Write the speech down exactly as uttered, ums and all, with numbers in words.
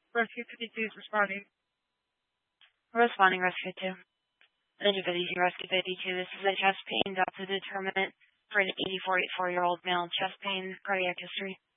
Rescue fifty-two is responding. Responding, Rescue two. Engine fifty-two, Rescue fifty-two. This is a chest pain. Doctor determinant for an eighty-four, eighty-four-year-old male. Chest pain, cardiac history.